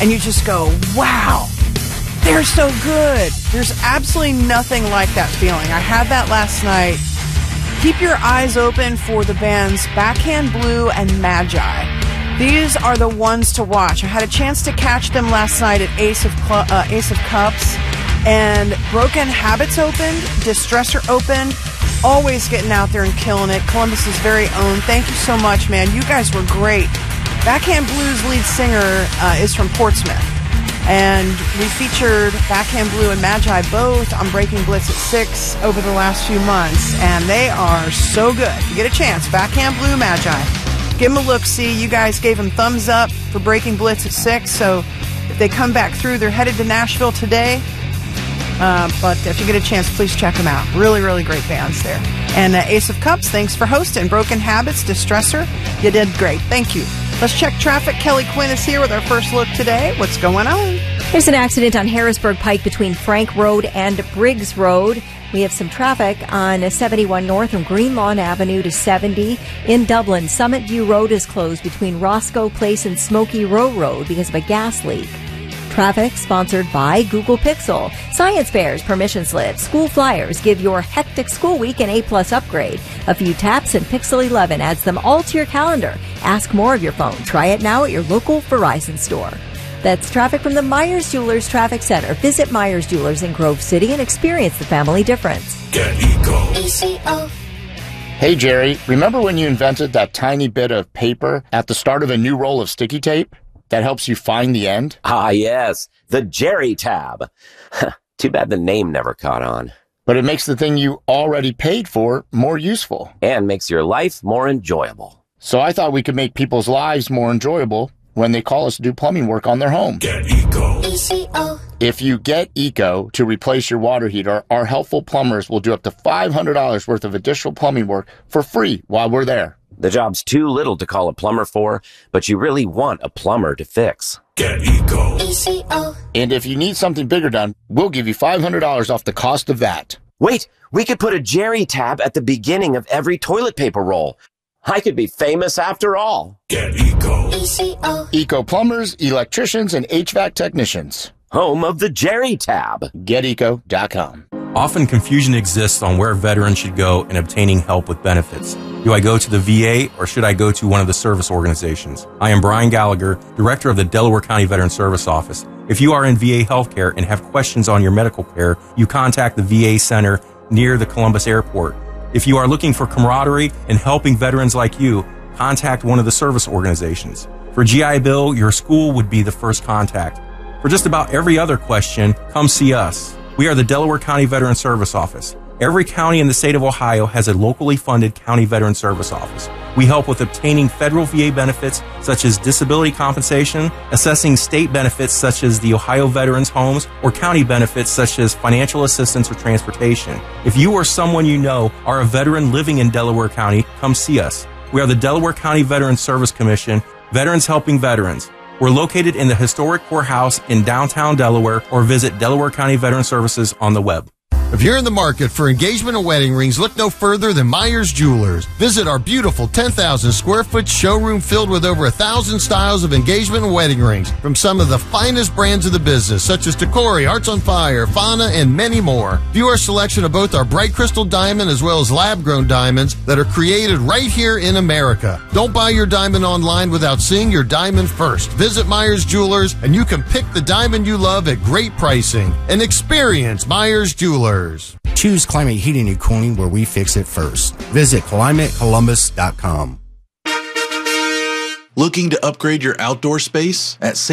and you just go, wow, they're so good. There's absolutely nothing like that feeling. I had that last night. Keep your eyes open for the bands Backhand Blue and Magi. These are the ones to watch. I had a chance to catch them last night at Ace of Cups, and Broken Habits opened, Distressor opened, always getting out there and killing it. Columbus's very own. Thank you so much, man. You guys were great. Backhand Blue's lead singer is from Portsmouth, and we featured Backhand Blue and Magi both on Breaking Blitz at 6 over the last few months, and they are so good. If you get a chance, Backhand Blue, Magi. Give them a look-see. You guys gave them thumbs up for Breaking Blitz at 6, so if they come back through, they're headed to Nashville today. But if you get a chance, please check them out. Really, really great bands there. And Ace of Cups, thanks for hosting. Broken Habits, Distressor, you did great. Thank you. Let's check traffic. Kelly Quinn is here with our first look today. What's going on? There's an accident on Harrisburg Pike between Frank Road and Briggs Road. We have some traffic on 71 North from Green Lawn Avenue to 70. In Dublin, Summit View Road is closed between Roscoe Place and Smoky Row Road because of a gas leak. Traffic sponsored by Google Pixel. Science fairs, permission slips, school flyers give your hectic school week an A+ upgrade. A few taps and Pixel 11 adds them all to your calendar. Ask more of your phone. Try it now at your local Verizon store. That's traffic from the Myers Jewelers Traffic Center. Visit Myers Jewelers in Grove City and experience the family difference. Get Eco. Hey, Jerry, remember when you invented that tiny bit of paper at the start of a new roll of sticky tape that helps you find the end? Ah, yes, the Jerry tab. Too bad the name never caught on. But it makes the thing you already paid for more useful. And makes your life more enjoyable. So I thought we could make people's lives more enjoyable when they call us to do plumbing work on their home. Get Eco. If you get Eco to replace your water heater, our helpful plumbers will do up to $500 worth of additional plumbing work for free while we're there. The job's too little to call a plumber for, but you really want a plumber to fix. Get Eco. And if you need something bigger done, we'll give you $500 off the cost of that. Wait, we could put a Jerry tab at the beginning of every toilet paper roll. I could be famous after all. Get Eco. Eco plumbers, electricians, and HVAC technicians. Home of the Jerry tab. GetEco.com. Often confusion exists on where veterans should go in obtaining help with benefits. Do I go to the VA or should I go to one of the service organizations? I am Brian Gallagher, Director of the Delaware County Veteran Service Office. If you are in VA healthcare and have questions on your medical care, you contact the VA Center near the Columbus Airport. If you are looking for camaraderie and helping veterans like you, contact one of the service organizations. For GI Bill, your school would be the first contact. For just about every other question, come see us. We are the Delaware County Veteran Service Office. Every county in the state of Ohio has a locally funded county veteran service office. We help with obtaining federal VA benefits such as disability compensation, assessing state benefits such as the Ohio Veterans Homes, or county benefits such as financial assistance or transportation. If you or someone you know are a veteran living in Delaware County, come see us. We are the Delaware County Veterans Service Commission, Veterans Helping Veterans. We're located in the historic courthouse in downtown Delaware, or visit Delaware County Veteran Services on the web. If you're in the market for engagement and wedding rings, look no further than Myers Jewelers. Visit our beautiful 10,000 square foot showroom filled with over 1,000 styles of engagement and wedding rings from some of the finest brands of the business, such as Tacori, Hearts on Fire, Fauna, and many more. View our selection of both our bright crystal diamond as well as lab-grown diamonds that are created right here in America. Don't buy your diamond online without seeing your diamond first. Visit Myers Jewelers and you can pick the diamond you love at great pricing. And experience Myers Jewelers. Choose Climate Heating and Cooling, where we fix it first. Visit climatecolumbus.com. Looking to upgrade your outdoor space? At